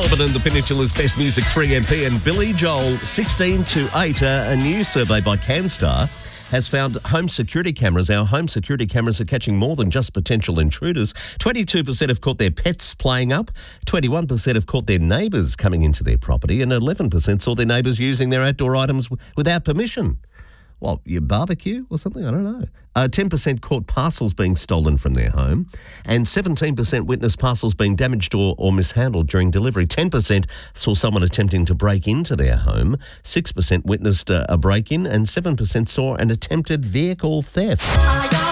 Melbourne and the Peninsula's Best Music 3MP and Billy Joel 16 to 8. A new survey by CanStar has found our home security cameras are catching more than just potential intruders. 22% have caught their pets playing up, 21% have caught their neighbours coming into their property, and 11% saw their neighbours using their outdoor items without permission. Well, your barbecue or something? I don't know. 10% caught parcels being stolen from their home, and 17% witnessed parcels being damaged or mishandled during delivery. 10% saw someone attempting to break into their home. 6% witnessed a break-in, and 7% saw an attempted vehicle theft.